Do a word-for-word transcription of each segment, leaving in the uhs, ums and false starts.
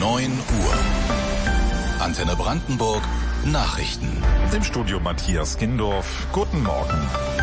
neun Uhr. Antenne Brandenburg Nachrichten. Im Studio Matthias Kindorf. Guten Morgen.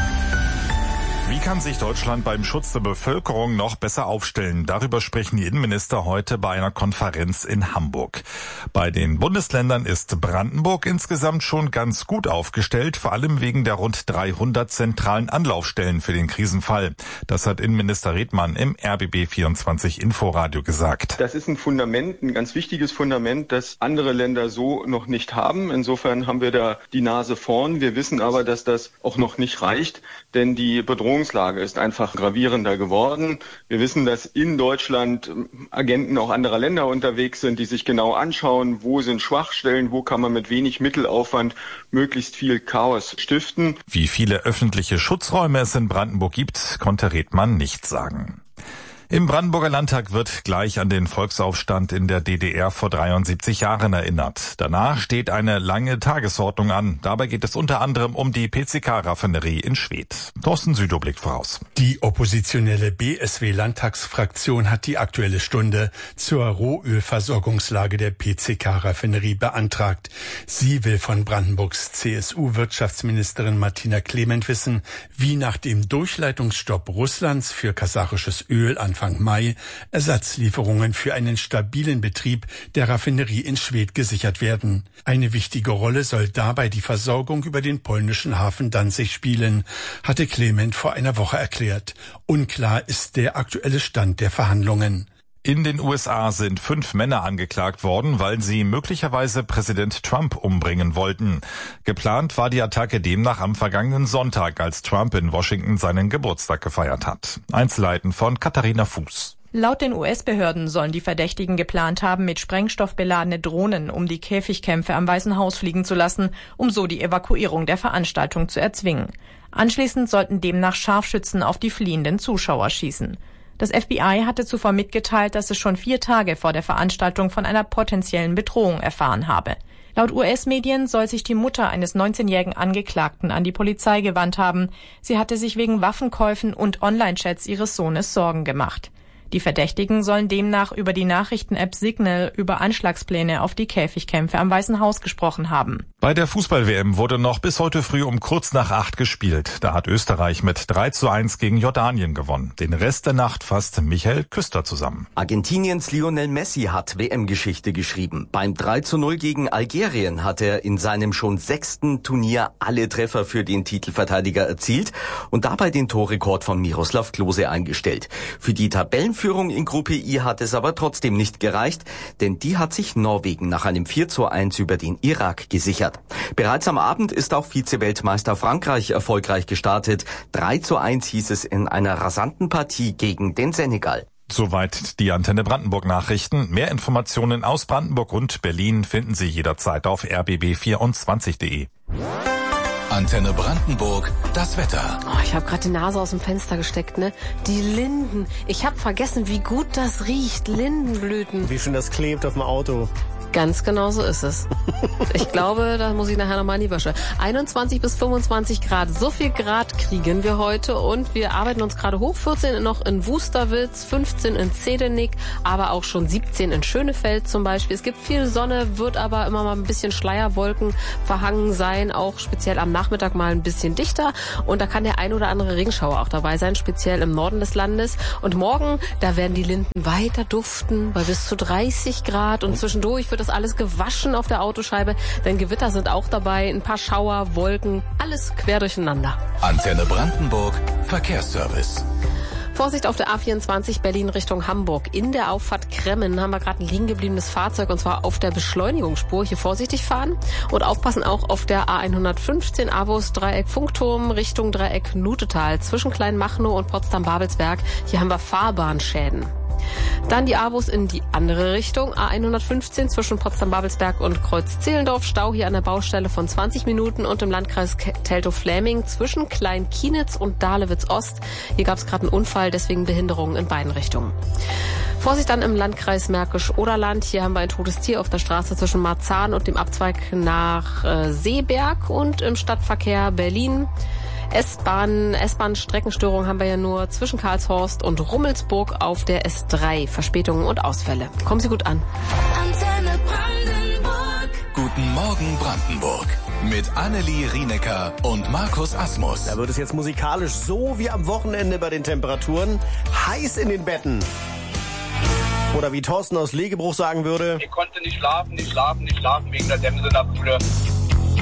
Wie kann sich Deutschland beim Schutz der Bevölkerung noch besser aufstellen? Darüber sprechen die Innenminister heute bei einer Konferenz in Hamburg. Bei den Bundesländern ist Brandenburg insgesamt schon ganz gut aufgestellt, vor allem wegen der rund dreihundert zentralen Anlaufstellen für den Krisenfall. Das hat Innenminister Redmann im R B B vierundzwanzig Inforadio gesagt. Das ist ein Fundament, ein ganz wichtiges Fundament, das andere Länder so noch nicht haben. Insofern haben wir da die Nase vorn. Wir wissen aber, dass das auch noch nicht reicht, denn die Bedrohung Die Lage ist einfach gravierender geworden. Wir wissen, dass in Deutschland Agenten auch anderer Länder unterwegs sind, die sich genau anschauen, wo sind Schwachstellen, wo kann man mit wenig Mittelaufwand möglichst viel Chaos stiften. Wie viele öffentliche Schutzräume es in Brandenburg gibt, konnte Redmann nicht sagen. Im Brandenburger Landtag wird gleich an den Volksaufstand in der D D R vor dreiundsiebzig Jahren erinnert. Danach steht eine lange Tagesordnung an. Dabei geht es unter anderem um die P C K-Raffinerie in Schwedt. Thorsten Südow blickt voraus. Die oppositionelle B S W-Landtagsfraktion hat die Aktuelle Stunde zur Rohölversorgungslage der P C K-Raffinerie beantragt. Sie will von Brandenburgs C S U-Wirtschaftsministerin Martina Clement wissen, wie nach dem Durchleitungsstopp Russlands für kasachisches Öl Anfang Mai Ersatzlieferungen für einen stabilen Betrieb der Raffinerie in Schwedt gesichert werden. Eine wichtige Rolle soll dabei die Versorgung über den polnischen Hafen Danzig spielen, hatte Clement vor einer Woche erklärt. Unklar ist der aktuelle Stand der Verhandlungen. In den U S A sind fünf Männer angeklagt worden, weil sie möglicherweise Präsident Trump umbringen wollten. Geplant war die Attacke demnach am vergangenen Sonntag, als Trump in Washington seinen Geburtstag gefeiert hat. Einzelheiten von Katharina Fuß. Laut den U S-Behörden sollen die Verdächtigen geplant haben, mit Sprengstoff beladene Drohnen um die Käfigkämpfe am Weißen Haus fliegen zu lassen, um so die Evakuierung der Veranstaltung zu erzwingen. Anschließend sollten demnach Scharfschützen auf die fliehenden Zuschauer schießen. Das F B I hatte zuvor mitgeteilt, dass es schon vier Tage vor der Veranstaltung von einer potenziellen Bedrohung erfahren habe. Laut U S-Medien soll sich die Mutter eines neunzehnjährigen Angeklagten an die Polizei gewandt haben. Sie hatte sich wegen Waffenkäufen und Online-Chats ihres Sohnes Sorgen gemacht. Die Verdächtigen sollen demnach über die Nachrichten-App Signal über Anschlagspläne auf die Käfigkämpfe am Weißen Haus gesprochen haben. Bei der Fußball-W M wurde noch bis heute früh um kurz nach acht gespielt. Da hat Österreich mit drei zu eins gegen Jordanien gewonnen. Den Rest der Nacht fasst Michael Küster zusammen. Argentiniens Lionel Messi hat W M-Geschichte geschrieben. Beim drei zu null gegen Algerien hat er in seinem schon sechsten Turnier alle Treffer für den Titelverteidiger erzielt und dabei den Torrekord von Miroslav Klose eingestellt. Für die Tabellenführung in Gruppe I hat es aber trotzdem nicht gereicht, denn die hat sich Norwegen nach einem vier zu eins über den Irak gesichert. Bereits am Abend ist auch Vize-Weltmeister Frankreich erfolgreich gestartet. drei zu eins hieß es in einer rasanten Partie gegen den Senegal. Soweit die Antenne Brandenburg Nachrichten. Mehr Informationen aus Brandenburg und Berlin finden Sie jederzeit auf r b b vierundzwanzig punkt de. Antenne Brandenburg, das Wetter. Oh, ich habe gerade die Nase aus dem Fenster gesteckt, ne? Die Linden. Ich habe vergessen, wie gut das riecht. Lindenblüten. Wie schön das klebt auf dem Auto. Ganz genau so ist es. Ich glaube, da muss ich nachher nochmal in die Wäsche. einundzwanzig bis fünfundzwanzig Grad. So viel Grad kriegen wir heute und wir arbeiten uns gerade hoch. vierzehn noch in Wusterwitz, fünfzehn in Zedenik, aber auch schon siebzehn in Schönefeld zum Beispiel. Es gibt viel Sonne, wird aber immer mal ein bisschen Schleierwolken verhangen sein, auch speziell am Nachmittag mal ein bisschen dichter. Und da kann der ein oder andere Regenschauer auch dabei sein, speziell im Norden des Landes. Und morgen, da werden die Linden weiter duften bei bis zu dreißig Grad und zwischendurch wird das alles gewaschen auf der Autoscheibe, denn Gewitter sind auch dabei, ein paar Schauer, Wolken, alles quer durcheinander. Antenne Brandenburg, Verkehrsservice. Vorsicht auf der A vierundzwanzig Berlin Richtung Hamburg. In der Auffahrt Kremmen haben wir gerade ein liegen gebliebenes Fahrzeug und zwar auf der Beschleunigungsspur. Hier vorsichtig fahren und aufpassen auch auf der A hundertfünfzehn Avus Dreieck Funkturm Richtung Dreieck Nutetal zwischen Kleinmachnow und Potsdam-Babelsberg. Hier haben wir Fahrbahnschäden. Dann die Avus in die andere Richtung. A hundertfünfzehn zwischen Potsdam-Babelsberg und Kreuz-Zehlendorf. Stau hier an der Baustelle von zwanzig Minuten und im Landkreis Teltow-Fläming zwischen Klein-Kienitz und Dahlewitz-Ost. Hier gab es gerade einen Unfall, deswegen Behinderungen in beiden Richtungen. Vorsicht dann im Landkreis Märkisch-Oderland. Hier haben wir ein totes Tier auf der Straße zwischen Marzahn und dem Abzweig nach äh, Seeberg und im Stadtverkehr Berlin. S-Bahn, S-Bahn-Streckenstörung haben wir ja nur zwischen Karlshorst und Rummelsburg auf der S drei. Verspätungen und Ausfälle. Kommen Sie gut an. Antenne Brandenburg. Guten Morgen Brandenburg. Mit Annelie Rienecker und Markus Asmus. Da wird es jetzt musikalisch so wie am Wochenende bei den Temperaturen. Heiß in den Betten. Oder wie Thorsten aus Legebruch sagen würde: Ich konnte nicht schlafen, nicht schlafen, nicht schlafen wegen der Dämse in der Bude.